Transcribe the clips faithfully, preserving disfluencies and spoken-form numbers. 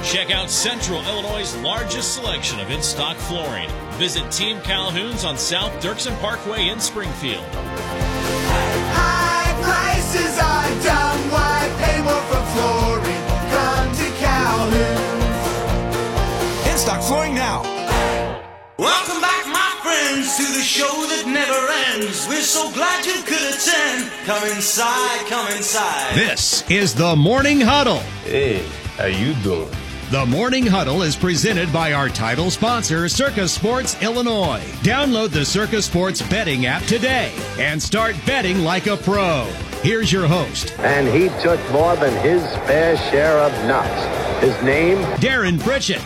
Check out Central Illinois' largest selection of in-stock flooring. Visit Team Calhoun's on South Dirksen Parkway in Springfield. High prices are dumb. Why pay more for flooring? Come to Calhoun's. In-stock flooring now. Welcome back, my friends, to the show that never ends. We're so glad you could attend. Come inside, come inside. This is the Morning Huddle. Hey, how you doing? The Morning Huddle is presented by our title sponsor, Circus Sports Illinois. Download the Circus Sports betting app today and start betting like a pro. Here's your host. And he took more than his fair share of nuts. His name? Darren Pritchett.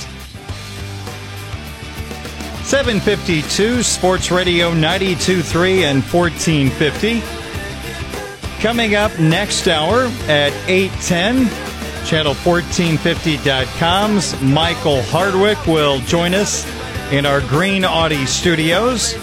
seven fifty-two, Sports Radio ninety-two point three and fourteen fifty. Coming up next hour at eight ten. channel fourteen fifty dot com's Michael Hardwick will join us in our Green Audi studios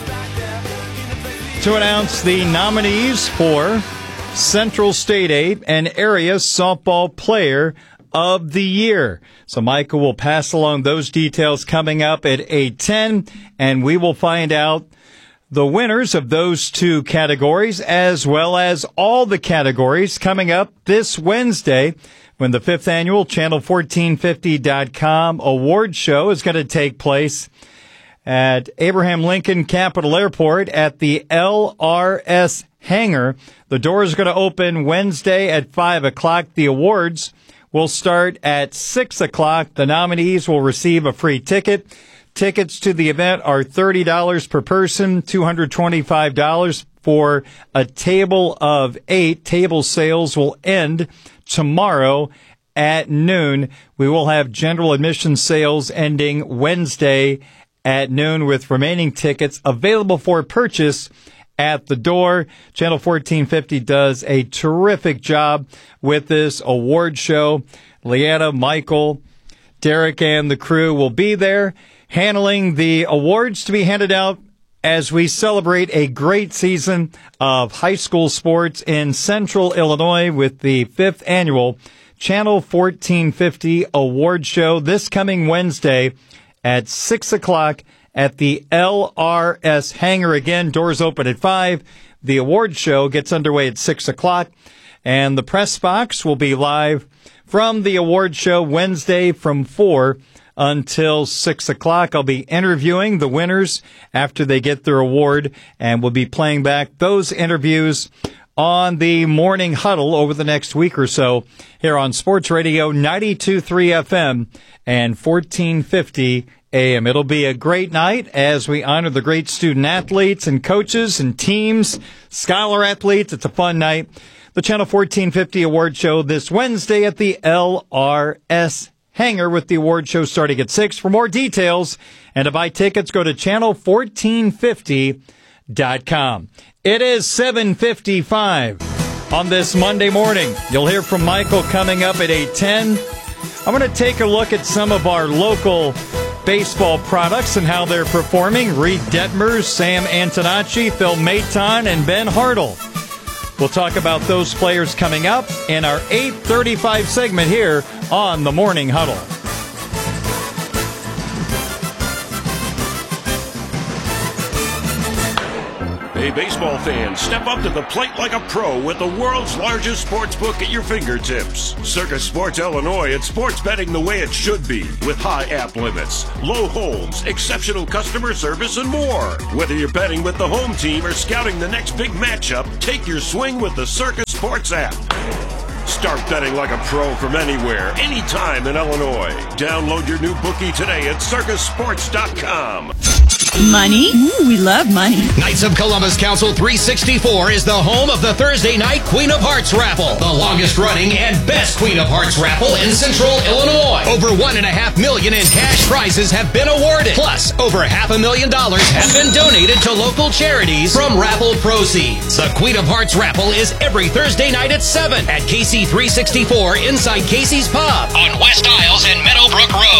to announce the nominees for Central State eight and Area Softball Player of the Year. So Michael will pass along those details coming up at eight ten, and we will find out the winners of those two categories as well as all the categories coming up this Wednesday, when the fifth annual channel fourteen fifty dot com award show is going to take place at Abraham Lincoln Capitol Airport at the L R S hangar. The doors are going to open Wednesday at five o'clock. The awards will start at six o'clock. The nominees will receive a free ticket. Tickets to the event are thirty dollars per person, two hundred twenty-five dollars for a table of eight. Table sales will end tomorrow at noon. We will have general admission sales ending Wednesday at noon, with remaining tickets available for purchase at the door. Channel fourteen fifty does a terrific job with this award show. Leanna, Michael, Derek, and the crew will be there handling the awards to be handed out as we celebrate a great season of high school sports in Central Illinois with the fifth annual Channel fourteen fifty Award Show this coming Wednesday at six o'clock at the L R S hangar. Again, doors open at five. The award show gets underway at six o'clock, and the press box will be live from the award show Wednesday from four until six o'clock. I'll be interviewing the winners after they get their award, and we'll be playing back those interviews on the Morning Huddle over the next week or so here on Sports Radio ninety-two point three F M and fourteen fifty A M. It'll be a great night as we honor the great student athletes and coaches and teams, scholar athletes. It's a fun night. The Channel fourteen fifty Award Show this Wednesday at the L R S hangar, with the award show starting at six. For more details and to buy tickets, go to channel fourteen fifty dot com. It is seven fifty-five on this Monday morning. You'll hear from Michael coming up at eight ten. I'm going to take a look at some of our local baseball products and how they're performing. Reed Detmers, Sam Antonacci, Phil Maton, and Ben Hartle. We'll talk about those players coming up in our eight thirty-five segment here on the Morning Huddle. Hey, baseball fans, step up to the plate like a pro with the world's largest sports book at your fingertips. Circus Sports Illinois, it's sports betting the way it should be, with high app limits, low holds, exceptional customer service, and more. Whether you're betting with the home team or scouting the next big matchup, take your swing with the Circus Sports app. Start betting like a pro from anywhere, anytime in Illinois. Download your new bookie today at circus sports dot com. Money? Ooh, we love money. Knights of Columbus Council three sixty-four is the home of the Thursday night Queen of Hearts raffle, the longest running and best Queen of Hearts raffle in Central Illinois. Over one and a half million in cash prizes have been awarded. Plus, over half a million dollars have been donated to local charities from raffle proceeds. The Queen of Hearts raffle is every Thursday night at seven at K C three sixty-four inside Casey's Pub on West Isles and Meadowbrook Road. Featuring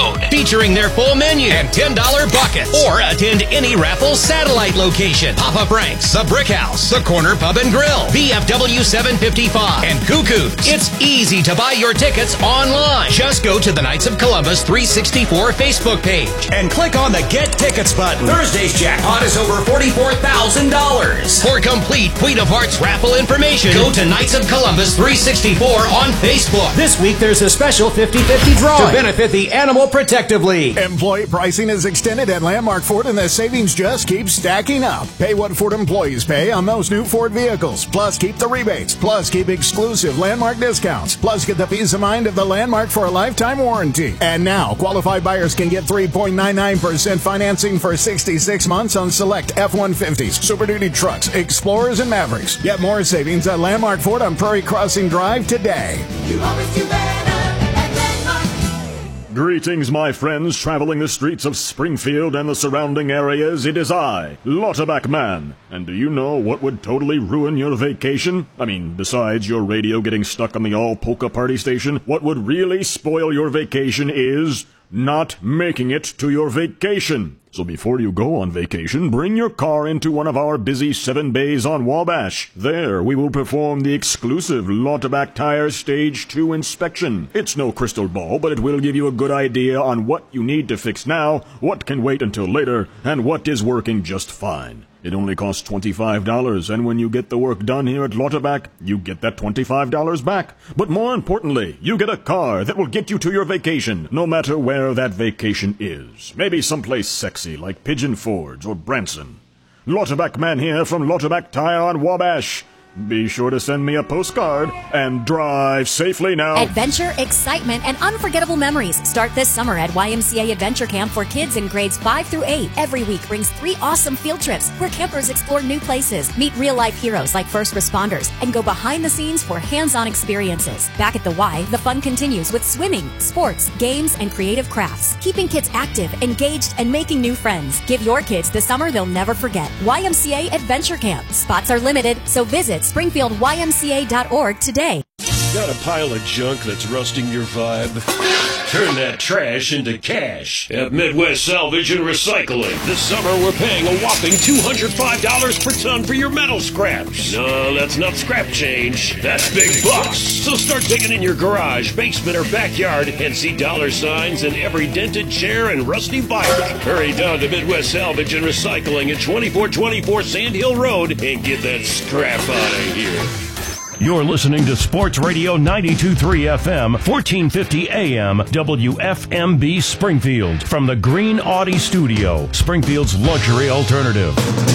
featuring their full menu and ten dollar buckets. Or attend any raffle satellite location. Papa Frank's, The Brick House, The Corner Pub and Grill, V F W seven fifty-five, and Cuckoo's. It's easy to buy your tickets online. Just go to the Knights of Columbus three sixty-four Facebook page and click on the Get Tickets button. Thursday's jackpot is over forty-four thousand dollars. For complete Queen of Hearts raffle information, go to Knights of Columbus three sixty-four on Facebook. This week there's a special fifty-fifty drawing to benefit the Animal Protective League. Employee pricing is extended at Landmark Ford, and the savings just keep stacking up. Pay what Ford employees pay on those new Ford vehicles. Plus, keep the rebates. Plus, keep exclusive Landmark discounts. Plus, get the peace of mind of the Landmark for a lifetime warranty. And now, qualified buyers can get three point nine nine percent financing for sixty-six months on select F one fifties, Super Duty trucks, Explorers, and Mavericks. Get more savings at Landmark Ford on Prairie Crossing Drive today. You always do better at Landmark. Greetings, my friends, traveling the streets of Springfield and the surrounding areas. It is I, Lauterbach Man. And do you know what would totally ruin your vacation? I mean, besides your radio getting stuck on the all-polka party station, what would really spoil your vacation is not making it to your vacation. So before you go on vacation, bring your car into one of our busy seven bays on Wabash. There, we will perform the exclusive Lauterbach Tire Stage two inspection. It's no crystal ball, but it will give you a good idea on what you need to fix now, what can wait until later, and what is working just fine. It only costs twenty-five dollars, and when you get the work done here at Lauterbach, you get that twenty-five dollars back. But more importantly, you get a car that will get you to your vacation, no matter where that vacation is. Maybe someplace sexy like Pigeon Forge or Branson. Lauterbach Man here from Lauterbach Tire on Wabash. Be sure to send me a postcard and drive safely now. Adventure, excitement, and unforgettable memories start this summer at Y M C A Adventure Camp for kids in grades five through eight. Every week brings three awesome field trips where campers explore new places, meet real-life heroes like first responders, and go behind the scenes for hands-on experiences. Back at the Y, the fun continues with swimming, sports, games, and creative crafts, keeping kids active, engaged, and making new friends. Give your kids the summer they'll never forget. Y M C A Adventure Camp. Spots are limited, so visit Springfield Y M C A dot org today. Got a pile of junk that's rusting your vibe? Turn that trash into cash at Midwest Salvage and Recycling. This summer we're paying a whopping two hundred five dollars per ton for your metal scraps. No, that's not scrap change. That's big bucks. So start digging in your garage, basement, or backyard and see dollar signs in every dented chair and rusty bike. Hurry down to Midwest Salvage and Recycling at twenty-four twenty-four Sand Hill Road and get that scrap out of here. You're listening to Sports Radio ninety-two point three F M, fourteen fifty A M, W F M B Springfield. From the Green Audi Studio, Springfield's luxury alternative.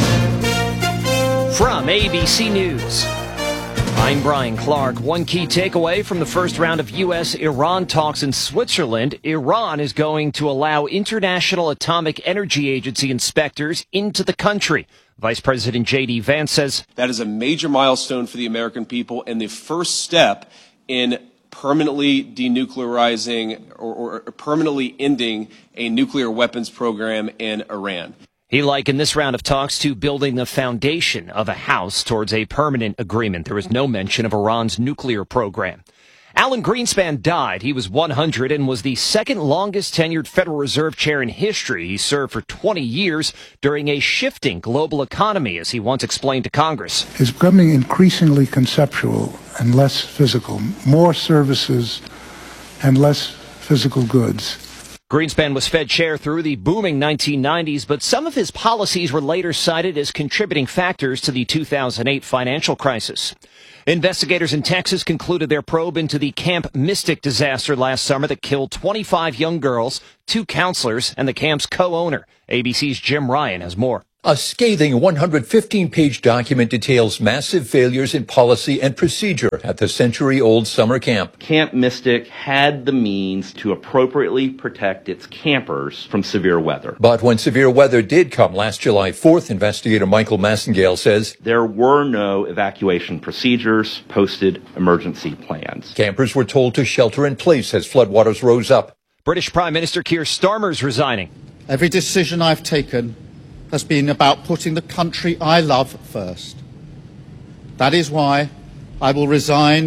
From A B C News, I'm Brian Clark. One key takeaway from the first round of U S Iran talks in Switzerland: Iran is going to allow International Atomic Energy Agency inspectors into the country. Vice President J D Vance says that is a major milestone for the American people and the first step in permanently denuclearizing or, or permanently ending a nuclear weapons program in Iran. He likened this round of talks to building the foundation of a house towards a permanent agreement. There was no mention of Iran's nuclear program. Alan Greenspan died. He was one hundred and was the second longest tenured Federal Reserve chair in history. He served for twenty years during a shifting global economy, as he once explained to Congress. It's becoming increasingly conceptual and less physical, more services and less physical goods. Greenspan was Fed chair through the booming nineteen nineties, but some of his policies were later cited as contributing factors to the two thousand eight financial crisis. Investigators in Texas concluded their probe into the Camp Mystic disaster last summer that killed twenty-five young girls, two counselors, and the camp's co-owner. A B C's Jim Ryan has more. A scathing one hundred fifteen page document details massive failures in policy and procedure at the century-old summer camp. Camp Mystic had the means to appropriately protect its campers from severe weather. But when severe weather did come last July fourth, investigator Michael Massengale says there were no evacuation procedures, posted emergency plans. Campers were told to shelter in place as floodwaters rose up. British Prime Minister Keir Starmer's resigning. Every decision I've taken has been about putting the country I love first. That is why I will resign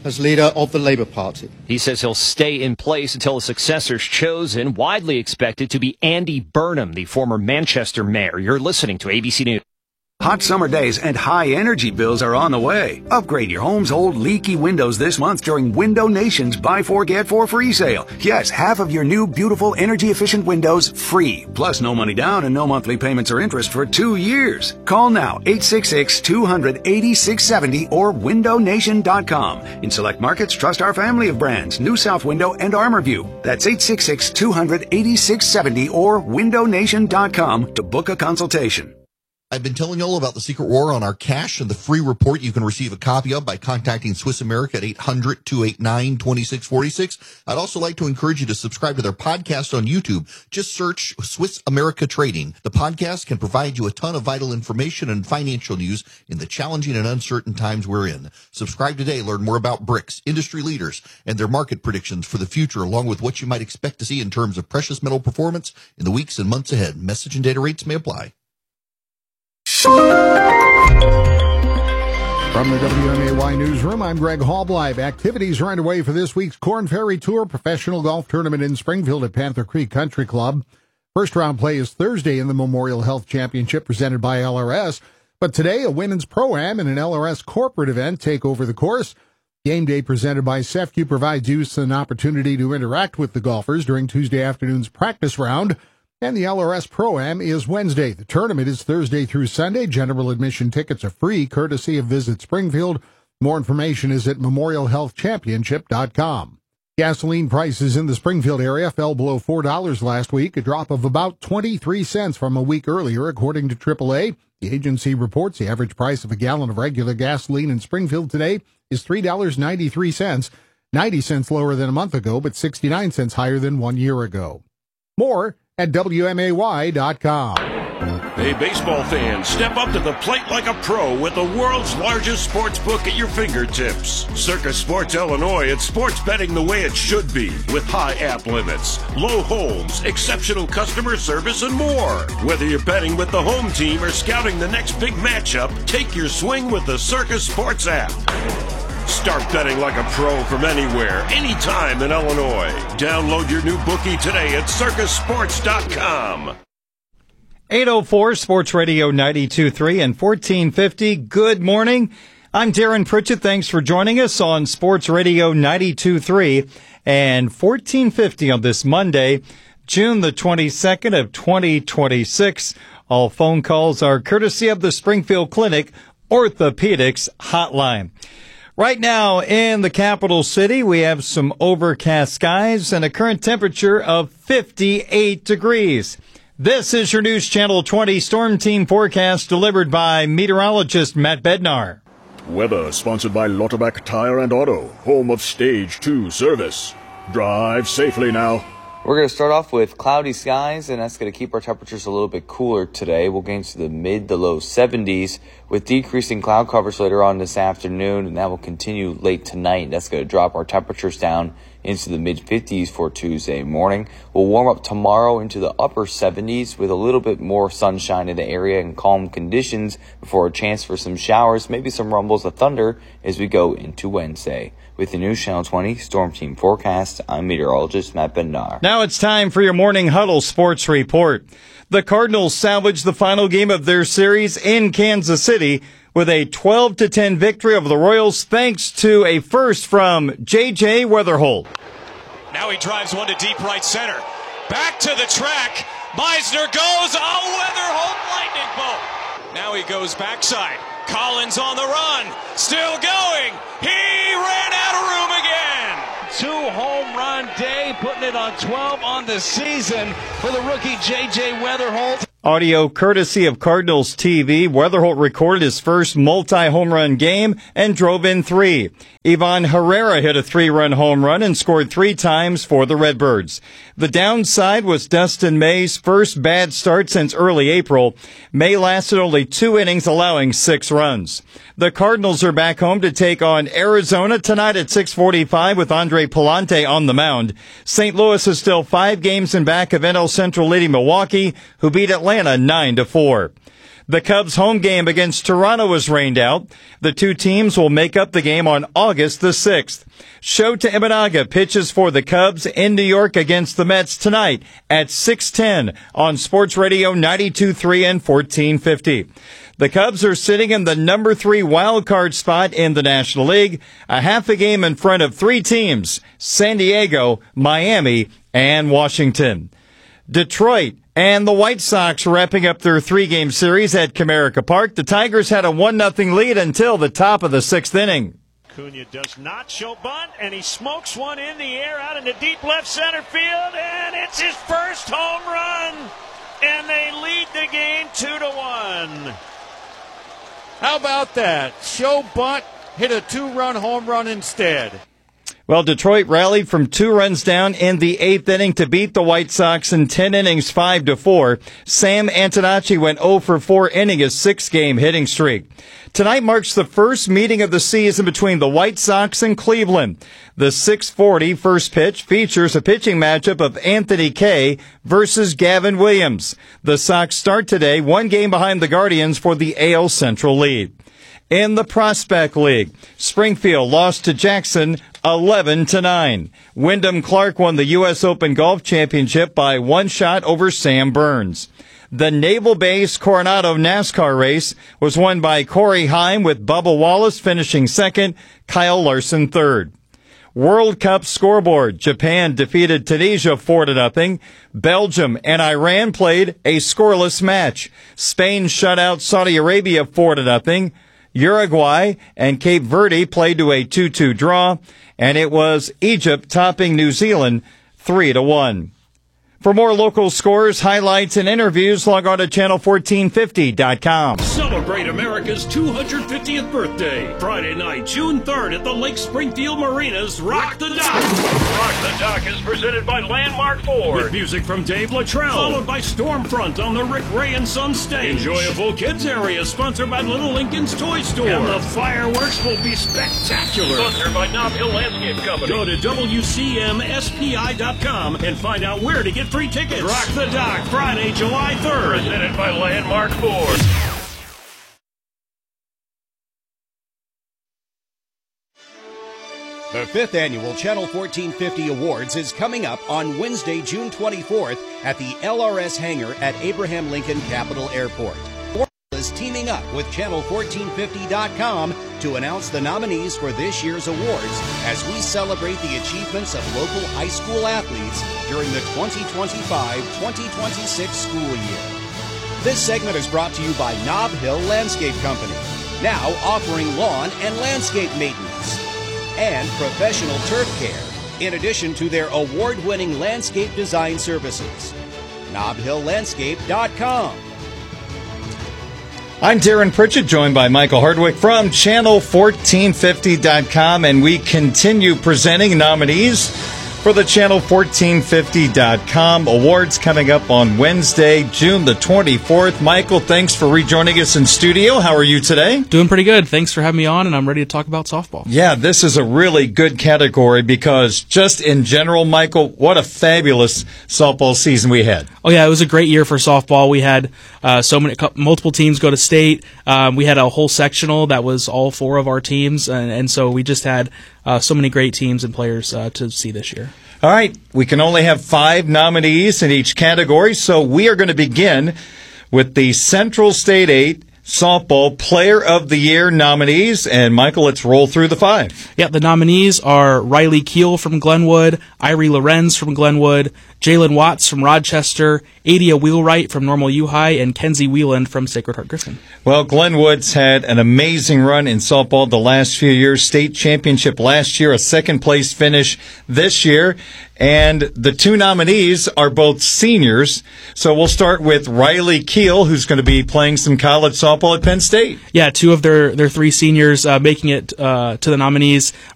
as leader of the Labour Party. He says he'll stay in place until a successor's chosen, widely expected to be Andy Burnham, the former Manchester mayor. You're listening to A B C News. Hot summer days and high energy bills are on the way. Upgrade your home's old leaky windows this month during Window Nation's Buy Four Get Four free sale. Yes, half of your new beautiful energy efficient windows free. Plus no money down and no monthly payments or interest for two years. Call now eight six six, two hundred, eighty-six seventy or window nation dot com. In select markets, trust our family of brands, New South Window and ArmorView. That's eight six six, two hundred, eighty-six seventy or window nation dot com to book a consultation. I've been telling you all about the secret war on our cash and the free report you can receive a copy of by contacting Swiss America at eight hundred, two eight nine, two six four six. I'd also like to encourage you to subscribe to their podcast on YouTube. Just search Swiss America Trading. The podcast can provide you a ton of vital information and financial news in the challenging and uncertain times we're in. Subscribe today. Learn more about BRICS, industry leaders, and their market predictions for the future, along with what you might expect to see in terms of precious metal performance in the weeks and months ahead. Message and data rates may apply. From the W M A Y Newsroom, I'm Greg Hallbleib. Activities are underway for this week's Corn Ferry Tour professional golf tournament in Springfield at Panther Creek Country Club. First round play is Thursday in the Memorial Health Championship presented by L R S. But today, a women's pro-am and an L R S corporate event take over the course. Game day presented by C E F C U provides youth an opportunity to interact with the golfers during Tuesday afternoon's practice round. And the L R S Pro-Am is Wednesday. The tournament is Thursday through Sunday. General admission tickets are free, courtesy of Visit Springfield. More information is at memorial health championship dot com. Gasoline prices in the Springfield area fell below four dollars last week, a drop of about twenty-three cents from a week earlier, according to triple A. The agency reports the average price of a gallon of regular gasoline in Springfield today is three dollars and ninety-three cents, ninety cents lower than a month ago, but sixty-nine cents higher than one year ago. More at W M A Y dot com. Hey, baseball fans, step up to the plate like a pro with the world's largest sports book at your fingertips. Circus Sports Illinois, it's sports betting the way it should be, with high app limits, low holds, exceptional customer service, and more. Whether you're betting with the home team or scouting the next big matchup, take your swing with the Circus Sports app. Start betting like a pro from anywhere, anytime in Illinois. Download your new bookie today at circus sports dot com. eight oh four Sports Radio ninety-two point three and fourteen fifty. Good morning. I'm Darren Pritchett. Thanks for joining us on Sports Radio ninety-two point three and fourteen fifty on this Monday, June the twenty-second of twenty twenty-six. All phone calls are courtesy of the Springfield Clinic Orthopedics Hotline. Right now in the capital city, we have some overcast skies and a current temperature of fifty-eight degrees. This is your News Channel twenty Storm Team forecast delivered by meteorologist Matt Bednar. Weather sponsored by Lauterbach Tire and Auto, home of Stage two service. Drive safely now. We're going to start off with cloudy skies, and that's going to keep our temperatures a little bit cooler today. We'll gain to the mid to low seventies with decreasing cloud coverage later on this afternoon, and that will continue late tonight. That's going to drop our temperatures down into the mid fifties for Tuesday morning. We'll warm up tomorrow into the upper seventies with a little bit more sunshine in the area and calm conditions before a chance for some showers, maybe some rumbles of thunder as we go into Wednesday. With the News Channel twenty Storm Team forecast, I'm meteorologist Matt Bednar. Now it's time for your Morning Huddle Sports Report. The Cardinals salvaged the final game of their series in Kansas City with a twelve to ten victory over the Royals thanks to a first from J J Weatherholt. Now he drives one to deep right center. Back to the track. Meisner goes. Oh, Weatherholt lightning bolt. Now he goes backside. Collins on the run. Still going. He ran out of room again. Two home run day, putting it on twelve on the season for the rookie J J Weatherholt. Audio courtesy of Cardinals T V. Weatherholt recorded his first multi-home run game and drove in three. Ivan Herrera hit a three-run home run and scored three times for the Redbirds. The downside was Dustin May's first bad start since early April. May lasted only two innings, allowing six runs. The Cardinals are back home to take on Arizona tonight at six forty-five with Andre Palante on the mound. Saint Louis is still five games in back of N L Central leading Milwaukee, who beat Atlanta Atlanta nine to four. The Cubs' home game against Toronto was rained out. The two teams will make up the game on August the sixth. Shota Imanaga pitches for the Cubs in New York against the Mets tonight at six ten on Sports Radio ninety-two point three and fourteen fifty. The Cubs are sitting in the number three wild card spot in the National League, a half a game in front of three teams, San Diego, Miami, and Washington. Detroit and the White Sox wrapping up their three-game series at Comerica Park. The Tigers had a one nothing lead until the top of the sixth inning. Cunha does not show bunt, and he smokes one in the air out into deep left center field, and it's his first home run, and they lead the game two to one. How about that? Show bunt, hit a two-run home run instead. Well, Detroit rallied from two runs down in the eighth inning to beat the White Sox in ten innings, five to four. Sam Antonacci went oh for four, ending his six-game hitting streak. Tonight marks the first meeting of the season between the White Sox and Cleveland. The six forty first pitch features a pitching matchup of Anthony Kay versus Gavin Williams. The Sox start today, one game behind the Guardians for the A L Central lead. In the Prospect League, Springfield lost to Jackson eleven to nine. Wyndham Clark won the U S Open Golf Championship by one shot over Sam Burns. The Naval Base Coronado NASCAR race was won by Corey Heim, with Bubba Wallace finishing second, Kyle Larson third. World Cup scoreboard. Japan defeated Tunisia four to nothing. Belgium and Iran played a scoreless match. Spain shut out Saudi Arabia four to nothing. Uruguay and Cape Verde played to a two two draw, and it was Egypt topping New Zealand three to one. For more local scores, highlights, and interviews, log on to channel fourteen fifty dot com. Celebrate America's two hundred fiftieth birthday. Friday night, June third at the Lake Springfield Marinas Rock the Dock. Rock the Dock is presented by Landmark Ford. With music from Dave Luttrell. Followed by Stormfront on the Rick Ray and Son stage. Enjoyable kids area sponsored by Little Lincoln's Toy Store. And the fireworks will be spectacular. Sponsored by Nob Hill Landscape Company. Go to W C M S P I dot com and find out where to get free tickets. Rock the Dock, Friday, July third. Presented by Landmark Ford. The fifth annual Channel fourteen fifty Awards is coming up on Wednesday, June twenty-fourth at the L R S hangar at Abraham Lincoln Capital Airport. Is teaming up with channel fourteen fifty dot com to announce the nominees for this year's awards as we celebrate the achievements of local high school athletes during the twenty twenty-five twenty twenty-six school year. This segment is brought to you by Nob Hill Landscape Company, now offering lawn and landscape maintenance and professional turf care, in addition to their award-winning landscape design services. nob hill landscape dot com. I'm Darren Pritchett, joined by Michael Hardwick from channel fourteen fifty dot com, and we continue presenting nominees for the channel fourteen fifty dot com awards coming up on Wednesday, June the twenty-fourth. Michael, thanks for rejoining us in studio. How are you today? Doing pretty good. Thanks for having me on, and I'm ready to talk about softball. Yeah, this is a really good category because just in general, Michael, what a fabulous softball season we had. Oh, yeah, it was a great year for softball. We had uh, so many, multiple teams go to state. Um, we had a whole sectional that was all four of our teams, and, and so we just had uh, so many great teams and players uh, to see this year. All right, we can only have five nominees in each category, so we are going to begin with the Central State eight Softball Player of the Year nominees. And, Michael, let's roll through the five. Yeah, the nominees are Riley Keel from Glenwood, Irie Lorenz from Glenwood, Jalen Watts from Rochester, Adia Wheelwright from Normal U High, and Kenzie Wheeland from Sacred Heart Griffin. Well, Glenwood's had an amazing run in softball the last few years. State championship last year, a second-place finish this year. And the two nominees are both seniors. So we'll start with Riley Keel, who's going to be playing some college softball at Penn State. Yeah, two of their, their three seniors uh, making it uh, to the nominees.